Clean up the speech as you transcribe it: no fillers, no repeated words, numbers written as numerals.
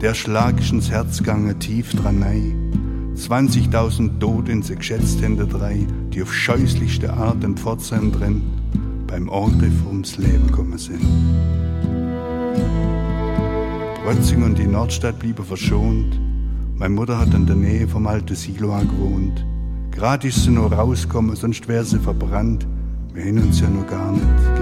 Der Schlag ist ins Herz gange tief dran nei. 20.000 Toten sie geschätzt hinter drei, die auf scheußlichste Art und Fortsein drin beim Angriff ums Leben gekommen sind. Brötzing und die Nordstadt blieben verschont. Meine Mutter hat in der Nähe vom alten Silo gewohnt. Gerade ist sie noch rausgekommen, sonst wäre sie verbrannt. Wir haben uns ja noch gar nicht